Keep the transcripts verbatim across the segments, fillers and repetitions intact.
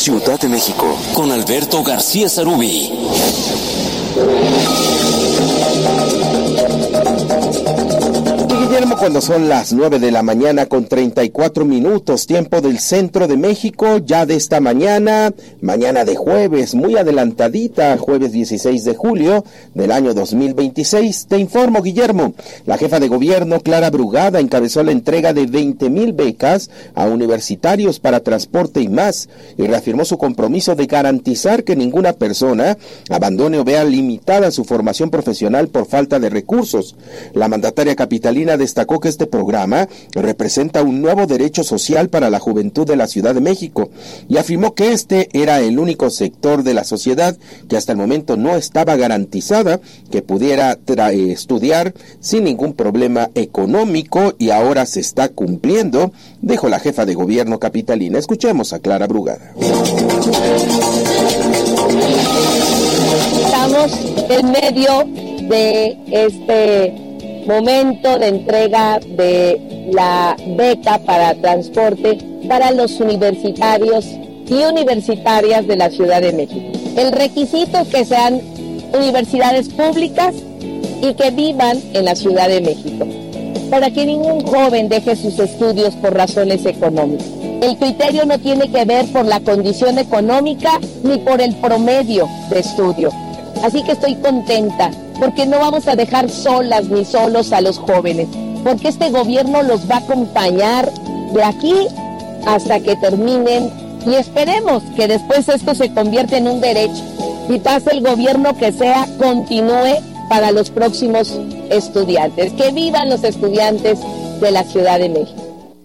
Ciudad de México, con Alberto García Sarubí. Guillermo, cuando son las nueve de la mañana con treinta y cuatro minutos, tiempo del centro de México, ya de esta mañana, mañana de jueves, muy adelantadita, jueves dieciséis de julio del año dos mil veintiséis. Te informo, Guillermo, la jefa de gobierno, Clara Brugada, encabezó la entrega de veinte mil becas a universitarios para transporte y más, y reafirmó su compromiso de garantizar que ninguna persona abandone o vea limitada su formación profesional por falta de recursos. La mandataria capitalina destacó que este programa representa un nuevo derecho social para la juventud de la Ciudad de México y afirmó que este era el único sector de la sociedad que hasta el momento no estaba garantizada que pudiera tra- estudiar sin ningún problema económico, y ahora se está cumpliendo, dijo la jefa de gobierno capitalina. Escuchemos a Clara Brugada. Estamos en medio de este momento de entrega de la beca para transporte para los universitarios y universitarias de la Ciudad de México. El requisito es que sean universidades públicas y que vivan en la Ciudad de México, para que ningún joven deje sus estudios por razones económicas. El criterio no tiene que ver por la condición económica ni por el promedio de estudio. Así que estoy contenta, porque no vamos a dejar solas ni solos a los jóvenes, porque este gobierno los va a acompañar de aquí hasta que terminen, y esperemos que después esto se convierta en un derecho y pase el gobierno que sea, continúe para los próximos estudiantes. Que vivan los estudiantes de la Ciudad de México.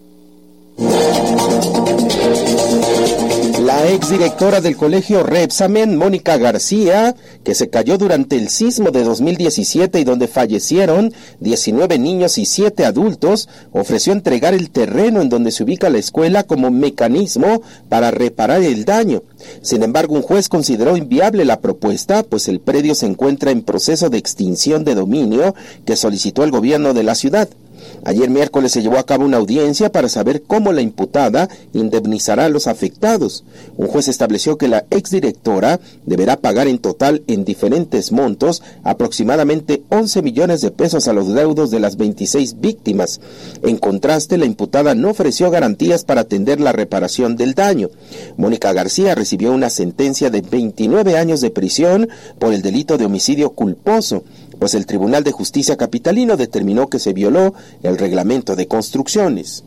La exdirectora del colegio Repsamen, Mónica García, que se cayó durante el sismo de dos mil diecisiete y donde fallecieron diecinueve niños y siete adultos, ofreció entregar el terreno en donde se ubica la escuela como mecanismo para reparar el daño. Sin embargo, un juez consideró inviable la propuesta, pues el predio se encuentra en proceso de extinción de dominio que solicitó el gobierno de la ciudad. Ayer miércoles se llevó a cabo una audiencia para saber cómo la imputada indemnizará a los afectados. Un juez estableció que la exdirectora deberá pagar en total en diferentes montos aproximadamente once millones de pesos a los deudos de las veintiséis víctimas. En contraste, la imputada no ofreció garantías para atender la reparación del daño. Mónica García recibió una sentencia de veintinueve años de prisión por el delito de homicidio culposo, pues el Tribunal de Justicia capitalino determinó que se violó el reglamento de construcciones.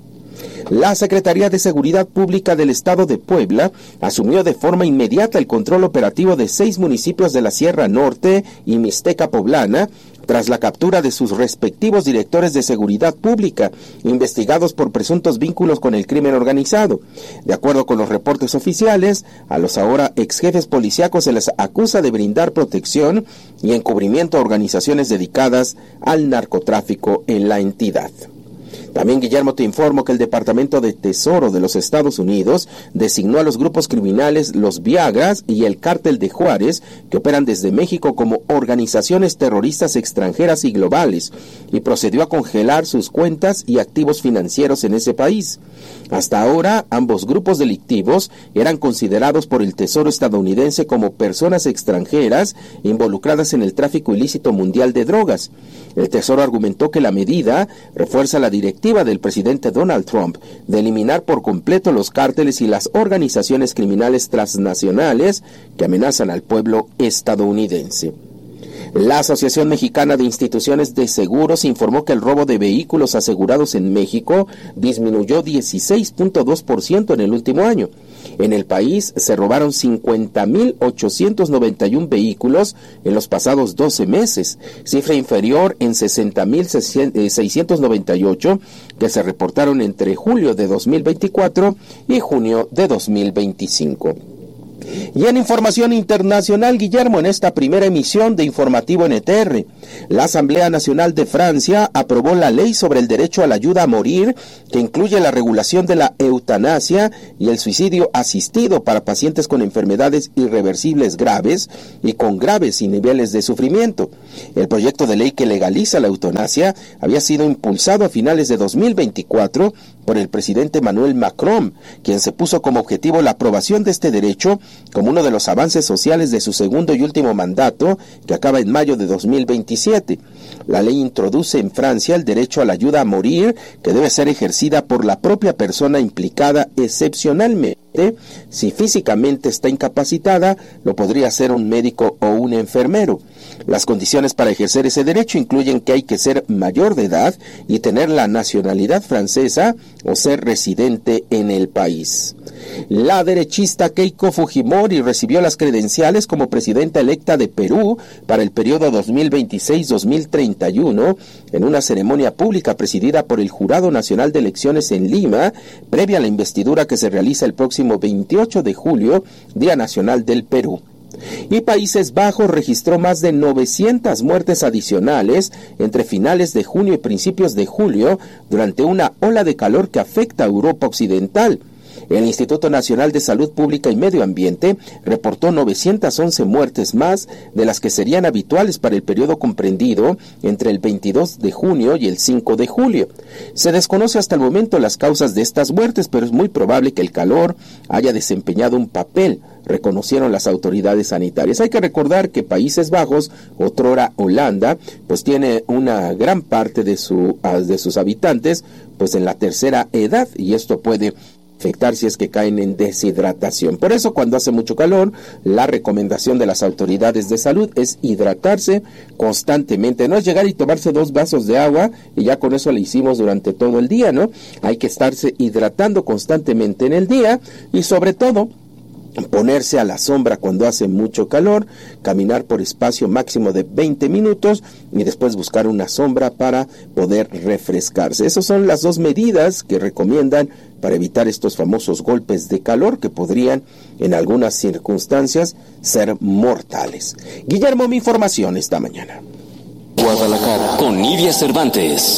La Secretaría de Seguridad Pública del Estado de Puebla asumió de forma inmediata el control operativo de seis municipios de la Sierra Norte y Mixteca Poblana, tras la captura de sus respectivos directores de seguridad pública, investigados por presuntos vínculos con el crimen organizado. De acuerdo con los reportes oficiales, a los ahora ex jefes policíacos se les acusa de brindar protección y encubrimiento a organizaciones dedicadas al narcotráfico en la entidad. También, Guillermo, te informo que el Departamento de Tesoro de los Estados Unidos designó a los grupos criminales Los Viagras y el Cártel de Juárez, que operan desde México como organizaciones terroristas extranjeras y globales, y procedió a congelar sus cuentas y activos financieros en ese país. Hasta ahora, ambos grupos delictivos eran considerados por el Tesoro estadounidense como personas extranjeras involucradas en el tráfico ilícito mundial de drogas. El Tesoro argumentó que la medida refuerza la directiva del presidente Donald Trump de eliminar por completo los cárteles y las organizaciones criminales transnacionales que amenazan al pueblo estadounidense. La Asociación Mexicana de Instituciones de Seguros informó que el robo de vehículos asegurados en México disminuyó dieciséis punto dos por ciento en el último año. En el país se robaron cincuenta mil ochocientos noventa y uno vehículos en los pasados doce meses, cifra inferior en sesenta mil seiscientos noventa y ocho que se reportaron entre julio de dos mil veinticuatro y junio de dos mil veinticinco. Y en información internacional, Guillermo, en esta primera emisión de Informativo N T R, la Asamblea Nacional de Francia aprobó la ley sobre el derecho a la ayuda a morir, que incluye la regulación de la eutanasia y el suicidio asistido para pacientes con enfermedades irreversibles graves y con graves niveles de sufrimiento. El proyecto de ley que legaliza la eutanasia había sido impulsado a finales de dos mil veinticuatro por el presidente Emmanuel Macron, quien se puso como objetivo la aprobación de este derecho como uno de los avances sociales de su segundo y último mandato, que acaba en mayo de dos mil veintisiete. La ley introduce en Francia el derecho a la ayuda a morir, que debe ser ejercida por la propia persona implicada excepcionalmente. Si físicamente está incapacitada, lo podría hacer un médico o un enfermero. Las condiciones para ejercer ese derecho incluyen que hay que ser mayor de edad y tener la nacionalidad francesa o ser residente en el país. La derechista Keiko Fujimori recibió las credenciales como presidenta electa de Perú para el periodo dos mil veintiséis a dos mil treinta y uno en una ceremonia pública presidida por el Jurado Nacional de Elecciones en Lima, previa a la investidura que se realiza el próximo veintiocho de julio, Día Nacional del Perú. Y Países Bajos registró más de novecientas muertes adicionales entre finales de junio y principios de julio durante una ola de calor que afecta a Europa Occidental. El Instituto Nacional de Salud Pública y Medio Ambiente reportó novecientas once muertes más de las que serían habituales para el periodo comprendido entre el veintidós de junio y el cinco de julio. Se desconoce hasta el momento las causas de estas muertes, pero es muy probable que el calor haya desempeñado un papel, reconocieron las autoridades sanitarias. Hay que recordar que Países Bajos, otrora Holanda, pues tiene una gran parte de, su, de sus habitantes pues en la tercera edad, y esto puede afectar si es que caen en deshidratación. Por eso, cuando hace mucho calor, la recomendación de las autoridades de salud es hidratarse constantemente. No es llegar y tomarse dos vasos de agua y ya con eso le hicimos durante todo el día, ¿no? Hay que estarse hidratando constantemente en el día y sobre todo ponerse a la sombra cuando hace mucho calor, caminar por espacio máximo de veinte minutos y después buscar una sombra para poder refrescarse. Esas son las dos medidas que recomiendan para evitar estos famosos golpes de calor que podrían en algunas circunstancias ser mortales. Guillermo, mi información esta mañana. Guadalajara con Nidia Cervantes.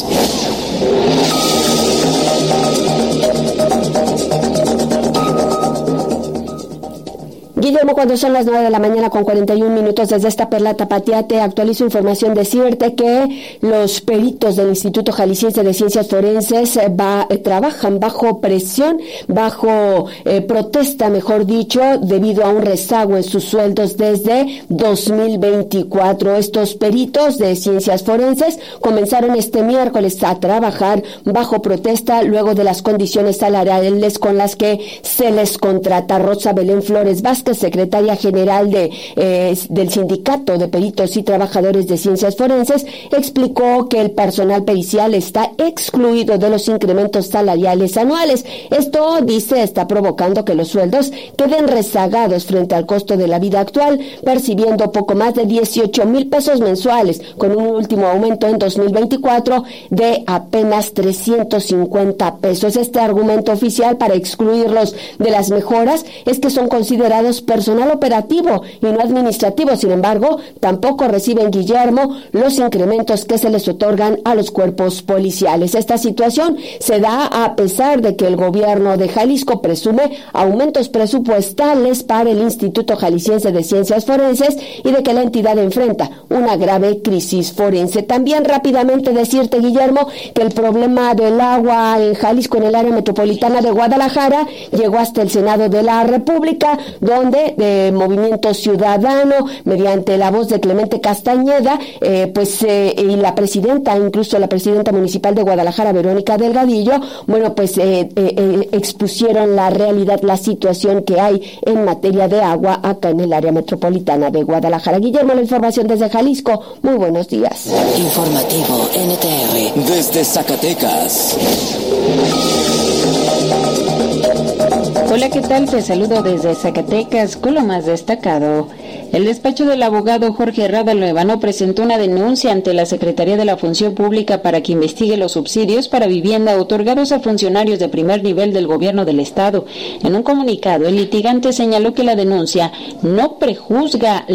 Guillermo, cuando son las nueve de la mañana con cuarenta y un minutos desde esta Perla Tapatía, te actualizo información. Decirte que los peritos del Instituto Jalisciense de Ciencias Forenses va, eh, trabajan bajo presión, bajo eh, protesta, mejor dicho, debido a un rezago en sus sueldos desde dos mil veinticuatro. Estos peritos de Ciencias Forenses comenzaron este miércoles a trabajar bajo protesta luego de las condiciones salariales con las que se les contrata. Rosa Belén Flores Vázquez, secretaria general de, eh, del Sindicato de Peritos y Trabajadores de Ciencias Forenses, explicó que el personal pericial está excluido de los incrementos salariales anuales. Esto, dice, está provocando que los sueldos queden rezagados frente al costo de la vida actual, percibiendo poco más de dieciocho mil pesos mensuales, con un último aumento en dos mil veinticuatro de apenas trescientos cincuenta pesos. Este argumento oficial para excluirlos de las mejoras es que son considerados personal operativo y no administrativo. Sin embargo, tampoco reciben, Guillermo, los incrementos que se les otorgan a los cuerpos policiales. Esta situación se da a pesar de que el gobierno de Jalisco presume aumentos presupuestales para el Instituto Jalisciense de Ciencias Forenses y de que la entidad enfrenta una grave crisis forense. También rápidamente decirte, Guillermo, que el problema del agua en Jalisco, en el área metropolitana de Guadalajara, llegó hasta el Senado de la República, donde de Movimiento Ciudadano, mediante la voz de Clemente Castañeda, eh, pues eh, y la presidenta, incluso la presidenta municipal de Guadalajara, Verónica Delgadillo, bueno, pues eh, eh, eh, expusieron la realidad, la situación que hay en materia de agua acá en el área metropolitana de Guadalajara. Guillermo, la información desde Jalisco. Muy buenos días. Informativo N T R desde Zacatecas. Hola, ¿qué tal? Te saludo desde Zacatecas con lo más destacado. El despacho del abogado Jorge Rábalo Evano presentó una denuncia ante la Secretaría de la Función Pública para que investigue los subsidios para vivienda otorgados a funcionarios de primer nivel del gobierno del Estado. En un comunicado, el litigante señaló que la denuncia no prejuzga la ex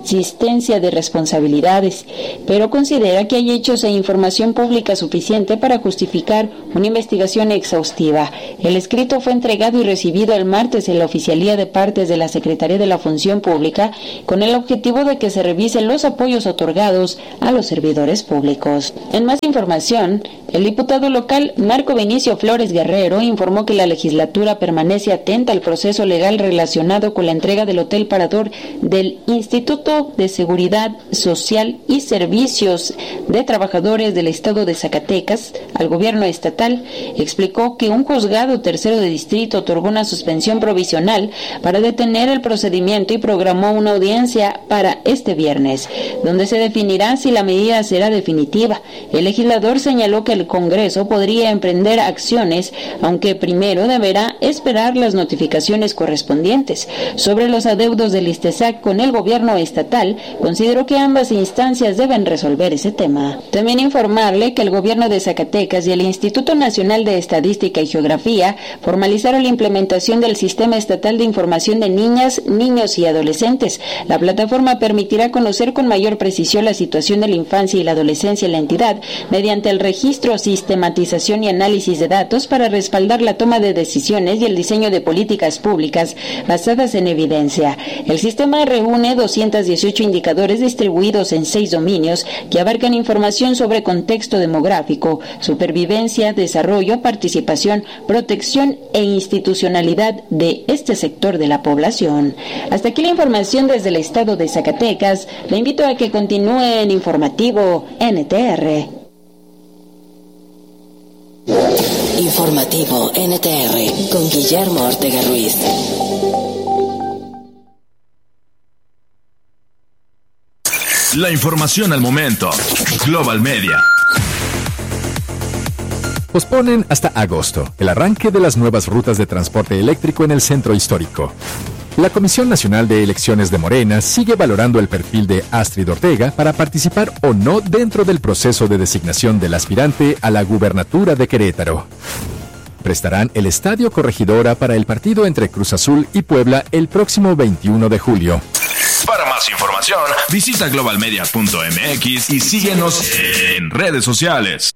inexistencia de responsabilidades, pero considera que hay hechos e información pública suficiente para justificar una investigación exhaustiva. El escrito fue entregado y recibido el martes en la Oficialía de Partes de la Secretaría de la Función Pública con el objetivo de que se revisen los apoyos otorgados a los servidores públicos. En más información, el diputado local Marco Benicio Flores Guerrero informó que la legislatura permanece atenta al proceso legal relacionado con la entrega del Hotel Parador del Instituto de Seguridad Social y Servicios de Trabajadores del Estado de Zacatecas al gobierno estatal. Explicó que un juzgado tercero de distrito otorgó una suspensión provisional para detener el procedimiento y programó una audiencia para este viernes, donde se definirá si la medida será definitiva. El legislador señaló que el Congreso podría emprender acciones, aunque primero deberá esperar las notificaciones correspondientes. Sobre los adeudos del ISTESAC con el gobierno estatal, consideró que ambas instancias deben resolver ese tema. También informarle que el gobierno de Zacatecas y el Instituto Nacional de Estadística y Geografía formalizaron la implementación del Sistema Estatal de Información de Niñas, Niños y Adolescentes. La plataforma permitirá conocer con mayor precisión la situación de la infancia y la adolescencia en la entidad mediante el registro, sistematización y análisis de datos para respaldar la toma de decisiones y el diseño de políticas públicas basadas en evidencia. El sistema reúne doscientos dieciocho indicadores distribuidos en seis dominios que abarcan información sobre contexto demográfico, supervivencia, desarrollo, participación, protección e institucionalidad de este sector de la población. Hasta aquí la información desde el estado de Zacatecas. Le invito a que continúe en Informativo N T R. Informativo N T R con Guillermo Ortega Ruiz. La información al momento. Global Media. Posponen hasta agosto el arranque de las nuevas rutas de transporte eléctrico en el centro histórico. La Comisión Nacional de Elecciones de Morena sigue valorando el perfil de Astrid Ortega para participar o no dentro del proceso de designación del aspirante a la gubernatura de Querétaro. Prestarán el Estadio Corregidora para el partido entre Cruz Azul y Puebla el próximo veintiuno de julio. Para más información, visita global media punto m x y síguenos en redes sociales.